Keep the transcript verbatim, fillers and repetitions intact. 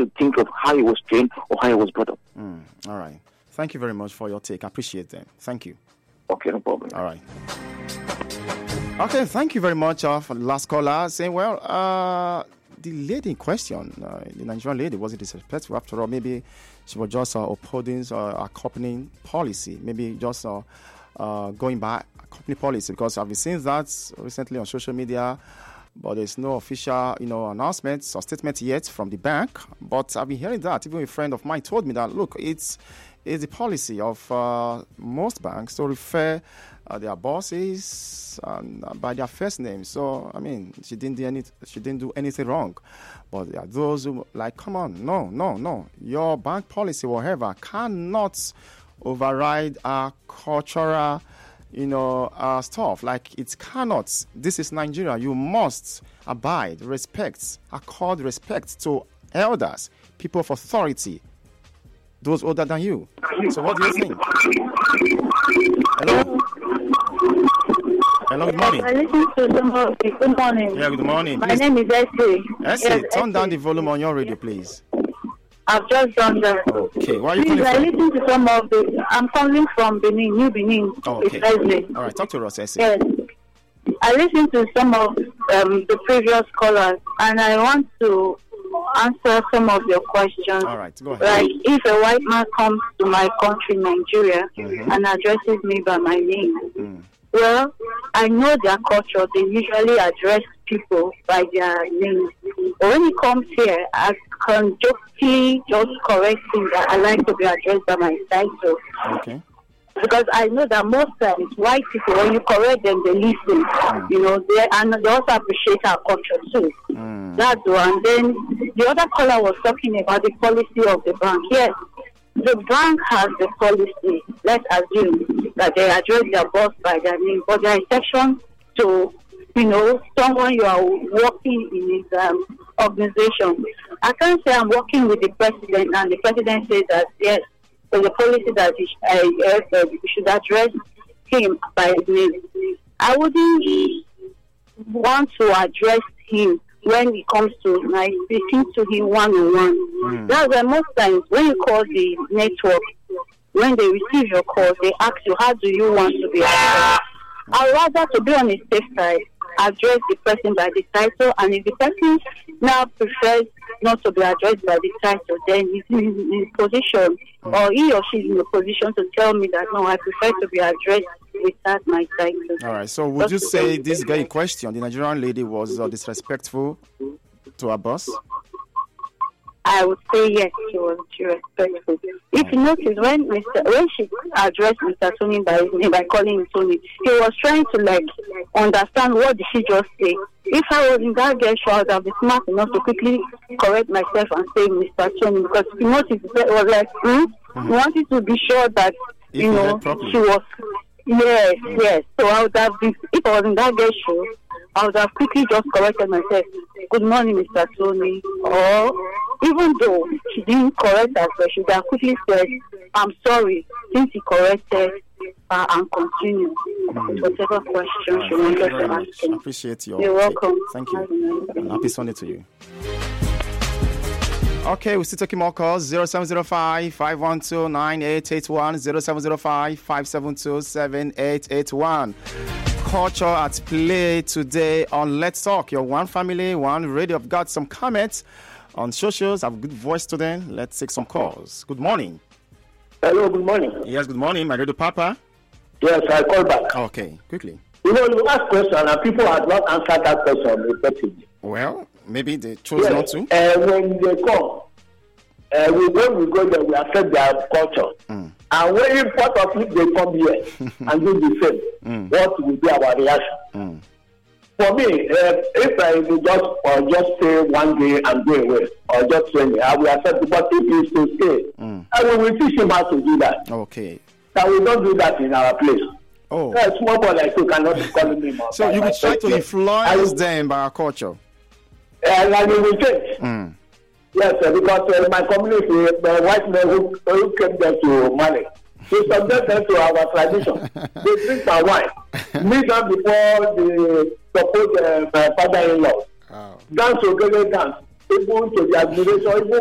to think of how he was trained or how he was brought up. Mm, all right. Thank you very much for your take. I appreciate that. Thank you. Okay, no problem. All right. Okay, thank you very much uh, for the last caller saying, well, uh, the lady in question, uh, the Nigerian lady, wasn't disrespectful after all. Maybe she was just uh, upholding uh, accompanying policy, maybe just uh, uh, going by company policy, because I've been seeing that recently on social media, but there's no official, you know, announcements or statement yet from the bank. But I've been hearing that. Even a friend of mine told me that, look, it's, it's the policy of uh, most banks to refer uh, their bosses um, by their first name. So, I mean, she didn't do any, she didn't do anything wrong. But there are those who like, come on, no, no, no. Your bank policy, whatever, cannot override our cultural, you know, uh, stuff. Like, it cannot. This is Nigeria. You must abide, respect, accord respect to elders, people of authority, those older than you. So what do you think? Hello? Hello, good morning. I listen to some of the good morning. Yeah, good morning. My Please. name is Essie. Essie, Yes, turn Essie. down the volume on your radio, please. I've just done that. Okay, where are you Please, calling I from? listen to some of the. I'm calling from Benin, New Benin. Oh, It's okay. Leslie. All right, talk to us, Essie. Yes. I listened to some of um, the previous callers, and I want to answer some of your questions. All right, go ahead. Like, if a white man comes to my country, Nigeria, Mhm. and addresses me by my name, Mm. well, I know their culture. They usually address people by their names. But when it comes here, I can jokingly just correct him that I like to be addressed by my title. Okay. Because I know that most times white people, when you correct them, they listen. Mm. You know, they and they also appreciate our culture too. Mm. That's one. Then the other caller was talking about the policy of the bank. Yes, the bank has the policy. Let's assume that they address their boss by their name, but there are exceptions to, you know, someone you are working in his um, organization. I can't say I'm working with the president and the president says that yes, there's a policy that he, uh, uh, we should address him by his name. I wouldn't want to address him when it comes to like speaking to him one on one. That's why most times when you call the network, when they receive your call, they ask you, how do you want to be addressed? I'd rather, to be on the safe side, address the person by the title, and if the person now prefers not to be addressed by the title, then he's in his position, or he or she is in a position to tell me that no, I prefer to be addressed without my title. All right. So would you say this guy in question, the Nigerian lady, was uh, disrespectful to her boss? I would say yes, she was disrespectful. If you notice, when Mister when she addressed Mister Tony by his name, by calling him Tony, he was trying to like understand what did she just say. If I was in that girl show, I would have been smart enough to quickly correct myself and say Mister Tony, because you notice it was like, hmm? Mm-hmm. He wanted to be sure that, If you you know, heard properly. she was, yes, yes. So I would have been, if I was in that girl show, I would have quickly just corrected myself. Good morning, Mister Tony. Or even though she didn't correct us, but she would have quickly said, I'm sorry, since he corrected uh, and continue with whatever question All right, she thank you wanted very to much. ask him. I appreciate your You're take. welcome. Thank Have a you. nice day. And happy Sunday to you. Okay, we're still taking more calls. zero seven zero five, five one two, nine eight eight one, zero seven zero five, five seven two, seven eight eight one. Culture at play today on Let's Talk. Your one family, one radio. I've got some comments on socials. I have a good voice to them. Let's take some calls. Good morning. Hello, good morning. Yes, good morning, my radio papa. Yes, I call back. Okay, quickly. You know, you ask question and people have not answered that question effectively. Well, maybe they chose Yes, not to. uh, when they come, uh, we, when we go there, we accept their culture. Mm. And when part of it they come here and do the same, Mm. what will be our reaction? Mm. For me, uh, if I will just or just stay one day and go away, or just train, I will accept it. But if he is to stay, Mm. I will will teach him how to do that. Okay. That we don't do that in our place. Oh. A small boy like you cannot be calling me. So you will try to influence them by our culture. And I will change. Mm. Yes, sir, because uh, my community, the white men who, who came there to Mali, they subject them to our tradition. They drink my wine, meet them before the supposed uh, father-in-law. Wow. Dance together, dance, even to the admiration, even